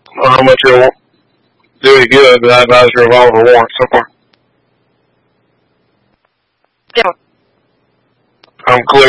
I don't know how much it'll do you good, but I advise your revolver warrant somewhere. Yeah. I'm clear.